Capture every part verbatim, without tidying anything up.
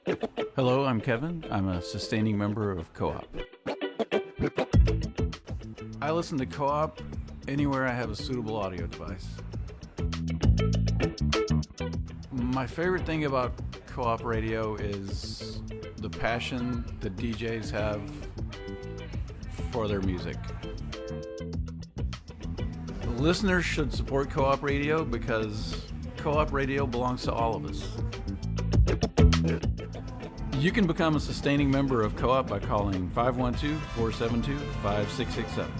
Hello, I'm Kevin. I'm a sustaining member of Co-op. I listen to Co-op anywhere I have a suitable audio device. My favorite thing about Co-op radio is the passion the D Js have for their music. Listeners should support Co-op radio because Co-op radio belongs to all of us. You can become a sustaining member of Co-op by calling five one two, four seven two, five six six seven.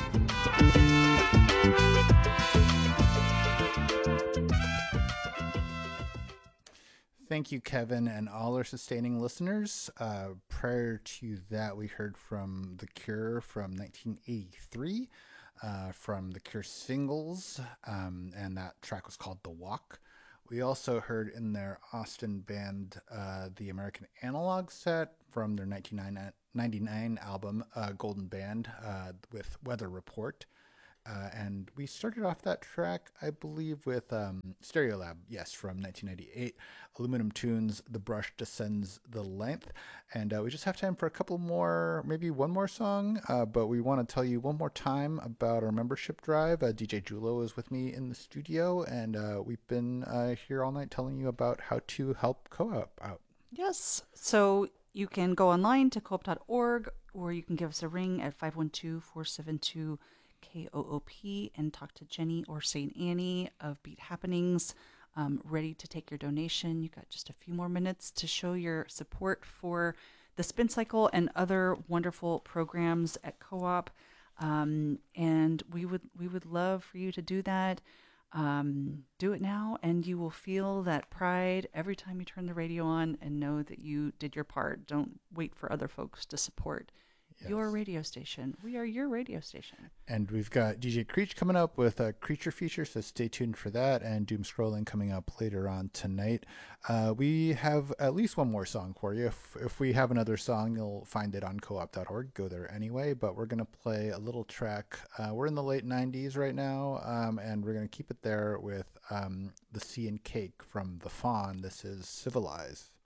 Thank you, Kevin, and all our sustaining listeners. Uh, prior to that, we heard from The Cure from nineteen eighty-three, uh, from The Cure singles, um, and that track was called The Walk. We also heard in their Austin band, uh, the American Analog set from their nineteen ninety-nine album, uh, Golden Band, uh, with Weather Report. Uh, and we started off that track, I believe, with um, Stereolab, yes, from nineteen ninety-eight. Aluminum Tunes, The Brush Descends the Length. And uh, we just have time for a couple more, maybe one more song. Uh, but we want to tell you one more time about our membership drive. Uh, D J Julo is with me in the studio, and uh, we've been uh, here all night telling you about how to help Co-op out. Yes. So you can go online to coop dot org, or you can give us a ring at five one two, four seven two, K O O P and talk to Jenny or Saint Annie of Beat Happenings, um, ready to take your donation. You've got just a few more minutes to show your support for the Spin Cycle and other wonderful programs at Co-op. Um, and we would we would love for you to do that. Um, do it now, and you will feel that pride every time you turn the radio on and know that you did your part. Don't wait for other folks to support Yes. your radio station. We are your radio station. And we've got D J Creech coming up with a Creature feature, so stay tuned for that. And Doom Scrolling coming up later on tonight. Uh, we have at least one more song for you. If, if we have another song, you'll find it on co op dot org. Go there anyway. But we're going to play a little track. Uh, we're in the late nineties right now, um, and we're going to keep it there with um, The Sea and Cake from The Fawn. This is Civilize.